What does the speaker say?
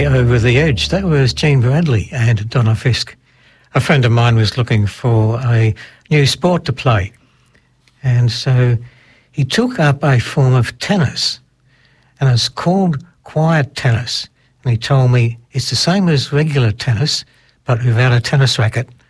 Way Over the Edge. That was Gene Bradley and Donna Fisk. A friend of mine was looking for a new sport to play, and so he took up a form of tennis, and it's called quiet tennis. And he told me it's the same as regular tennis, but without a tennis racket.